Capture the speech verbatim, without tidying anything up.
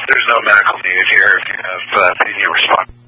there's no medical need here if you have uh, P D A response.